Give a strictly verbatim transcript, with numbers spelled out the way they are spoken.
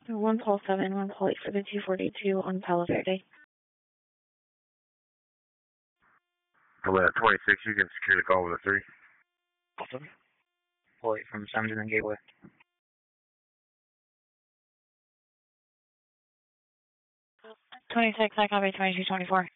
One call seven, one call eight for the two forty-two on Palo Verde. Come at twenty-six, you can secure the call with a three. Awesome. Call eight from Simonton and Gateway. twenty-six, I copy twenty-two twenty-four.